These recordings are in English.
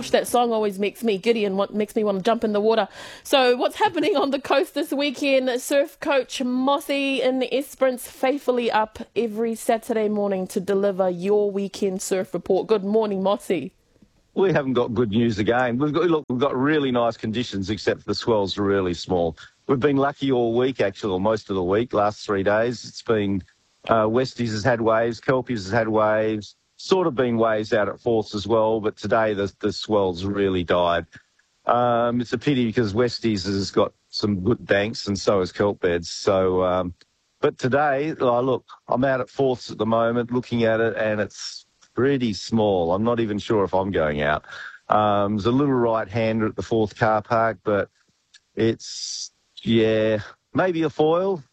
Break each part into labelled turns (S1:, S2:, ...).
S1: Gosh, that song always makes me giddy and makes me want to jump in the water. So what's happening on the coast this weekend? Surf coach Mossy in Esperance faithfully up every Saturday morning to deliver your weekend surf report. Good morning, Mossy.
S2: We haven't got good news again. We've got really nice conditions, except the swells are really small. We've been lucky all week, actually, or most of the week, last 3 days. It's been Westies has had waves, Kelpies has had waves, sort of been waves out at Force as well, but today the swells really died. It's a pity because Westies has got some good banks and so has Kelp beds. So, but today, look, I'm out at Force at the moment looking at it and it's pretty small. I'm not even sure if I'm going out. There's a little right-hander at the Fourth car park, but it's, maybe a foil.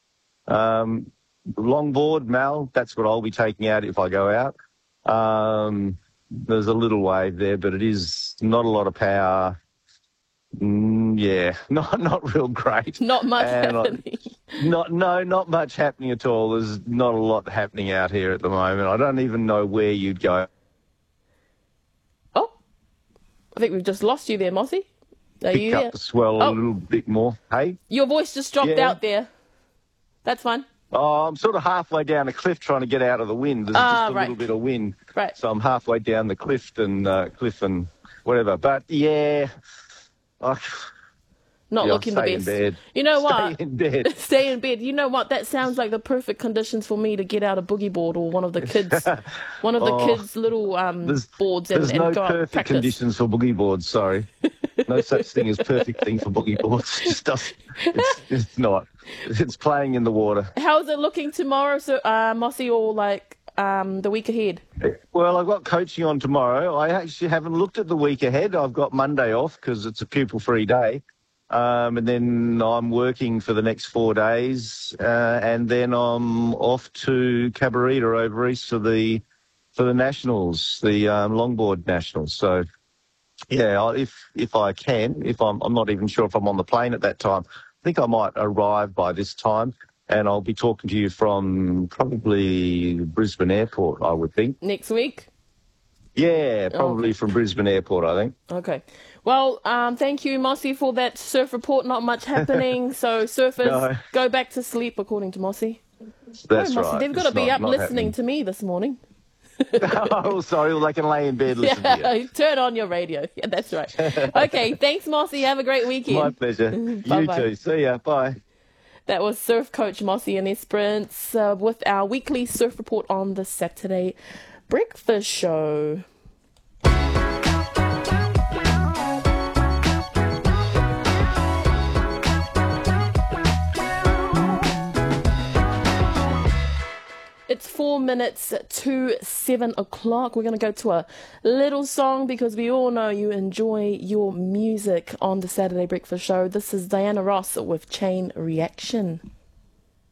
S2: Longboard, Mal, that's what I'll be taking out if I go out. There's a little wave there, but it is not a lot of power. Not real great.
S1: Not much happening.
S2: Not much happening at all. There's not a lot happening out here at the moment. I don't even know where you'd go.
S1: Oh, I think we've just lost you there, Mossy. Are you
S2: Pick
S1: there?
S2: up the swell a little bit more. Hey?
S1: Your voice just dropped out there. That's fine.
S2: Oh, I'm sort of halfway down a cliff trying to get out of the wind. There's just a little bit of wind.
S1: Right.
S2: So I'm halfway down the cliff and whatever. But,
S1: Not looking the
S2: stay
S1: best.
S2: in bed.
S1: You know what?
S2: Stay in bed.
S1: Stay in bed. You know what? That sounds like the perfect conditions for me to get out a boogie board or one of the kids' little boards and
S2: there's
S1: and
S2: no
S1: go out and
S2: perfect
S1: practice.
S2: conditions for boogie boards. Sorry, no such thing as perfect thing for boogie boards. It just doesn't. It's not. It's playing in the water.
S1: How's it looking tomorrow, Mossy, or the week ahead?
S2: Well, I've got coaching on tomorrow. I actually haven't looked at the week ahead. I've got Monday off because it's a pupil-free day. And then I'm working for the next 4 days, and then I'm off to Cabarita over east for the nationals, the longboard nationals. So, if I can, if I'm not even sure if I'm on the plane at that time. I think I might arrive by this time, and I'll be talking to you from probably Brisbane Airport, I would think.
S1: Next week?
S2: Yeah, probably from Brisbane Airport, I think.
S1: Okay. Well, thank you, Mossy, for that surf report. Not much happening, so surfers go back to sleep, according to Mossy.
S2: That's
S1: Mossy,
S2: right.
S1: they've got to be up listening to me this morning.
S2: Oh, sorry, well, they can lay in bed listening to you.
S1: Turn on your radio. Yeah, that's right. Okay, thanks, Mossy. Have a great weekend.
S2: My pleasure. You too. See ya. Bye.
S1: That was surf coach Mossy in Esperance with our weekly surf report on the Saturday Breakfast Show. It's 4 minutes to 7 o'clock. We're going to go to a little song because we all know you enjoy your music on the Saturday Breakfast Show. This is Diana Ross with Chain Reaction.